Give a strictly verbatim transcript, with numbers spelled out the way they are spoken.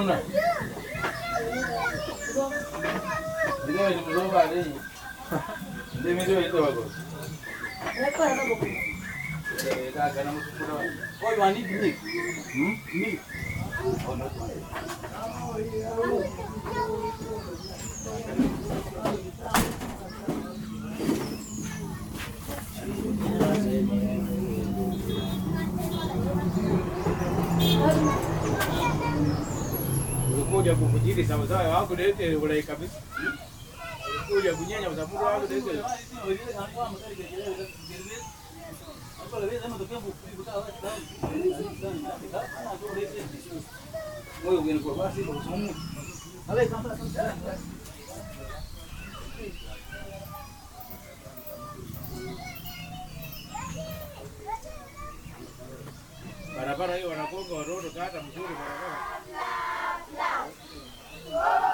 Unaona? Ndio ni mlomba nini? Ndio ndio ndio wako. Hapo hapo. Eh, kaka na msukura. Oi, wani ni? Hmm? Ni. Oh, no. Kuja kuvujiri sawa sawa wako dete ulai kabisa. Kuja kunyanya msafuru wako dete. Moyo ungeni kwa basi kwa somo. Ale kama barabara hiyo wanakonga watoto kata mzuri barabara.